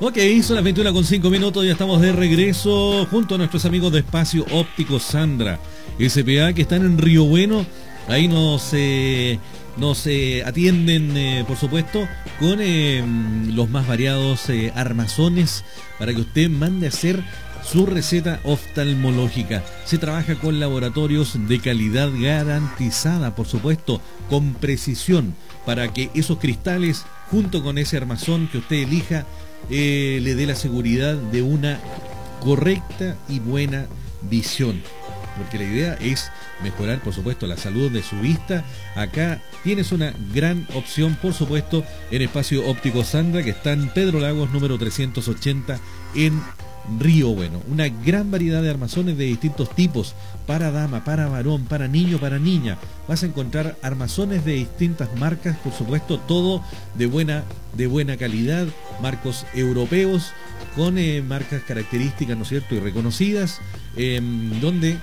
Ok, son las 21:05, ya estamos de regreso junto a nuestros amigos de Espacio Óptico Sandra S.p.A. que están en Río Bueno. Ahí nos atienden, por supuesto, con los más variados armazones para que usted mande a hacer su receta oftalmológica. Se trabaja con laboratorios de calidad garantizada, por supuesto, con precisión, para que esos cristales, junto con ese armazón que usted elija, le dé la seguridad de una correcta y buena visión. Porque la idea es mejorar, por supuesto, la salud de su vista. Acá tienes una gran opción, por supuesto, en Espacio Óptico Sandra, que está en Pedro Lagos, número 380, en Río Bueno. Una gran variedad de armazones de distintos tipos, para dama, para varón, para niño, para niña. Vas a encontrar armazones de distintas marcas, por supuesto, todo de buena calidad, marcos europeos, con marcas características, ¿no es cierto?, y reconocidas, donde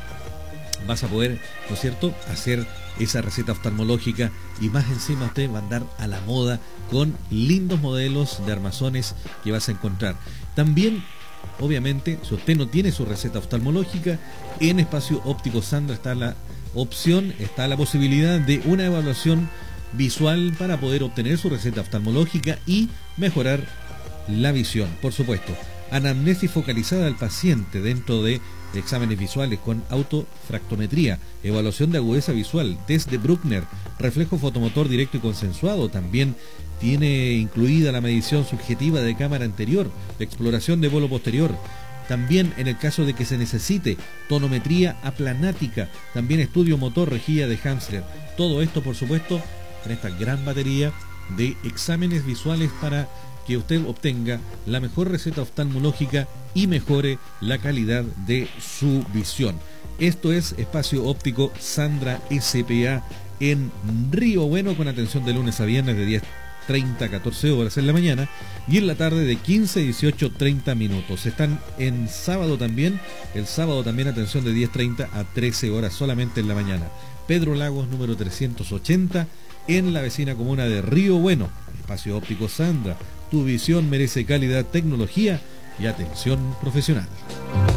vas a poder, ¿no es cierto?, hacer esa receta oftalmológica, y más encima usted va a andar a la moda con lindos modelos de armazones que vas a encontrar. También, obviamente, si usted no tiene su receta oftalmológica, en Espacio Óptico Sandra está la opción, está la posibilidad de una evaluación visual para poder obtener su receta oftalmológica y mejorar la visión, por supuesto. Anamnesis focalizada al paciente dentro de exámenes visuales con autofractometría, evaluación de agudeza visual, test de Bruckner, reflejo fotomotor directo y consensuado. También tiene incluida la medición subjetiva de cámara anterior, exploración de bolo posterior. También, en el caso de que se necesite, tonometría aplanática, también estudio motor, rejilla de Hamster. Todo esto, por supuesto, en esta gran batería de exámenes visuales para que usted obtenga la mejor receta oftalmológica y mejore la calidad de su visión. Esto es Espacio Óptico Sandra S.p.A. en Río Bueno, con atención de lunes a viernes de 10:30 a 14 horas en la mañana, y en la tarde de 15 a 18:30 minutos. Están en sábado también, el sábado también atención de 10:30 a 13 horas solamente en la mañana. Pedro Lagos, número 380, en la vecina comuna de Río Bueno. Espacio Óptico Sandra, tu visión merece calidad, tecnología y atención profesional.